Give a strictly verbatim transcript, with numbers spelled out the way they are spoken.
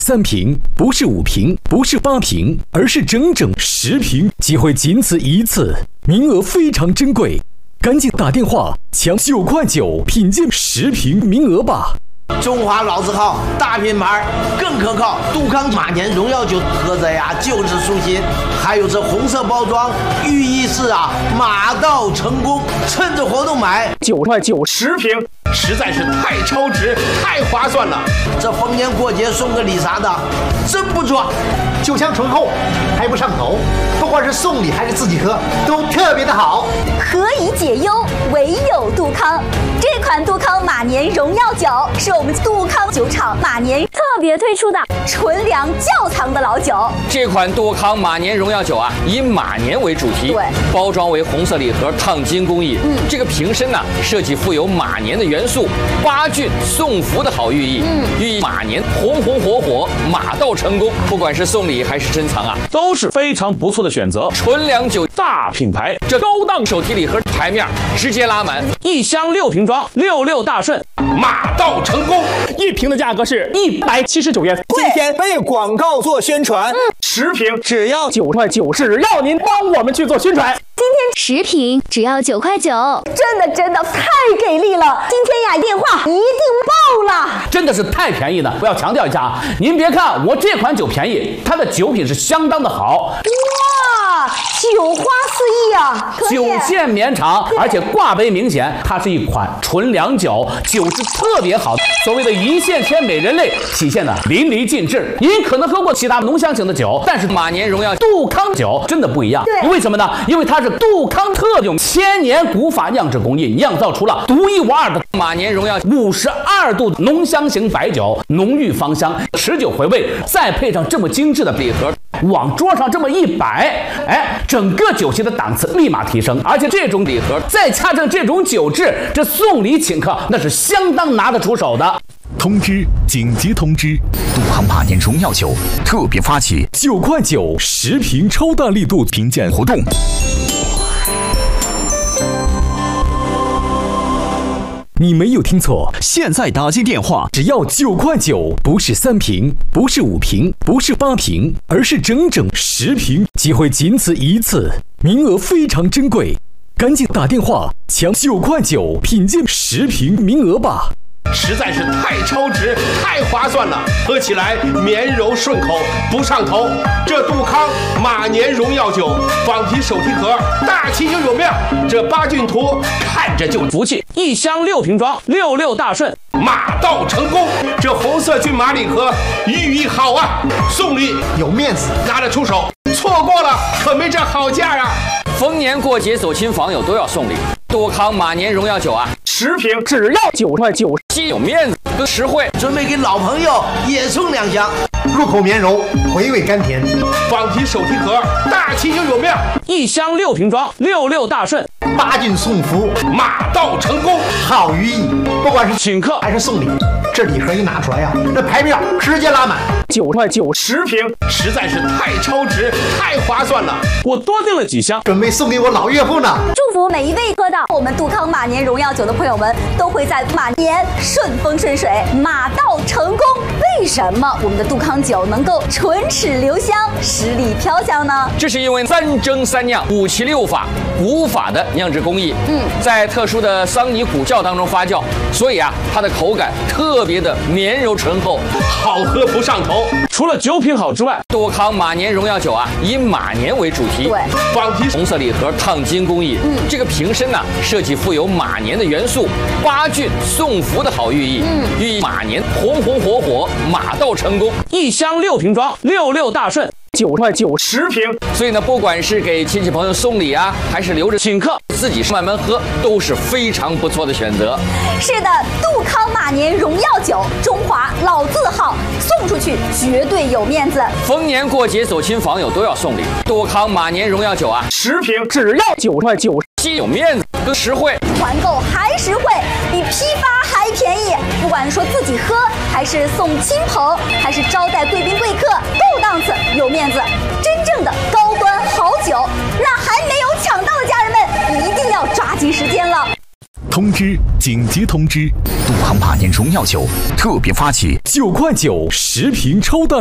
三瓶，不是五瓶，不是八瓶，而是整整十瓶，机会仅此一次，名额非常珍贵，赶紧打电话抢九块九品鉴十瓶名额吧！ 中华老字号大品牌，更可靠。杜康马年荣耀酒喝着呀就是舒心，还有这红色包装，寓意是啊马到成功。趁着活动买九块九十瓶，实在是太超值，太划算了。 这逢年过节送个礼啥的，真不错。 酒香醇厚，还不上头，不管是送礼还是自己喝，都特别的好。 何以解忧，唯有杜康。这款杜康马年荣耀酒是我们杜康酒厂马年特别推出的纯粮窖藏的老酒。 这款杜康马年荣耀酒啊，以马年为主题， 对， 包装为红色礼盒，烫金工艺。嗯，这个瓶身呢，设计富有马年的元素，八骏送福的好寓意。嗯，寓意马年红红火火，马到成功。不管是送礼还是珍藏啊， 都是非常不错的选择。 纯粮酒大品牌， 这高档手提礼盒牌面直接拉满， 一箱六瓶装，六六大顺， 马到成功。 一瓶的价格是一百七十九元， 今天为广告做宣传，嗯、 十瓶只要九块九，只要您帮我们去做宣传。 今天十瓶只要九块九，真的真的太给力了！今天呀，电话一定爆了， 真的是太便宜了。我要强调一下啊，您别看我这款酒便宜，它的酒品是相当的好。 哇，酒花四溢啊！ 酒线绵长，而且挂杯明显，它是一款纯粮酒，酒质特别好。所谓的一线牵美人泪体现的淋漓尽致。您可能喝过其他浓香型的酒，但是马年荣耀杜康酒真的不一样。为什么呢？因为它是杜康特用千年古法酿制工艺，酿造出了独一无二的马年荣耀五十二度浓香型白酒，浓郁芳香，持久回味，再配上这么精致的礼盒，往桌上这么一摆，哎，整个酒席的档次立马提升。而且这种礼盒再加上这种酒质，这送礼请客那是相当拿得出手的。 通知！紧急通知！ 杜康马年荣耀酒特别发起九块九十瓶超大力度品鉴活动。你没有听错， 现在打进电话只要九块九，不是三瓶，不是五瓶，不是八瓶，而是整整十瓶，机会仅此一次，名额非常珍贵，赶紧打电话抢九块九品鉴十瓶名额吧！ 实在是太超值，太划算了，喝起来绵柔顺口，不上头。这杜康马年荣耀酒仿提手提盒，大气又有面，这八骏图看着就福气。一箱六瓶装，六六大顺， 马到成功。这红色骏马礼盒寓意好啊，送礼有面子， 拿得出手，错过了可没这好价啊！ 逢年过节走亲访友都要送礼，杜康马年荣耀酒啊， 十瓶只要九块九， 既有面子又实惠。 准备给老朋友也送两箱， 入口绵柔，回味甘甜， 仿提手提盒，大气又有面， 一箱六瓶装，六六大顺， 八骏送福， 马到成功， 好寓意。不管是请客还是送礼，这礼盒一拿出来呀、啊，这牌面直接拉满。 九块九十瓶，实在是太超值，太划算了。 我多订了几箱， 准备送给我老岳父呢。 祝福每一位喝到我们杜康马年荣耀酒的朋友们，都会在马年顺风顺水，马到成功。为什么我们的杜康酒能够唇齿留香，十里飘香呢？ 这是因为三蒸三酿五七六法古法的酿制工艺，嗯，在特殊的桑泥古窖当中发酵，所以啊，它的口感特别的绵柔醇厚， 好喝不上头。 除了酒品好之外， 杜康马年荣耀酒啊，以马年为主题， 对， 仿提红色礼盒，烫金工艺。嗯，这个瓶身呢，设计富有马年的元素，八骏送福的好寓意。嗯，寓意马年红红火火，马到成功。 一箱六瓶装，六六大顺，九块九十瓶。 所以呢，不管是给亲戚朋友送礼啊，还是留着请客， 自己慢慢喝，都是非常不错的选择。 是的，杜康马年荣耀酒，中华老字号，送出去绝对有面子。 逢年过节走亲访友都要送礼，杜康马年荣耀酒啊， 十瓶只要九块九， 既有面子又实惠， 团购还实惠，比批发还便宜。不管说自己喝，还是送亲朋，还是招待贵宾贵客，够档次有面子。真正的高端好酒，让还没有抢到的家人们一定要抓紧时间了。 通知！紧急通知！杜康马年荣耀酒特别发起九块九十瓶抽蛋。